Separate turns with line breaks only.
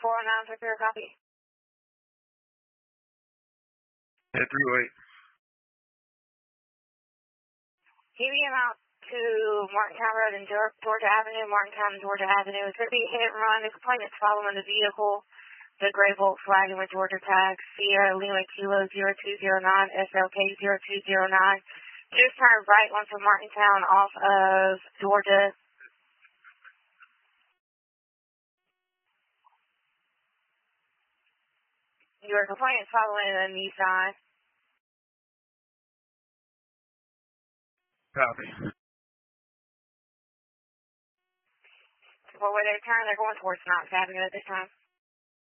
409 for clear copy.
Yeah, 308.
TVM out to Martintown Road and Georgia Avenue, Martintown and Georgia Avenue. It's going to be hit and run. The complainant's following the vehicle, the gray Volkswagen with Georgia tags, Sierra Lima Kilo 0209, SLK 0209. Just turn right onto Martintown off of Georgia. Your complainant's following a Nissan.
Copy.
Well, where they turn, they're going towards Knox Avenue at this time.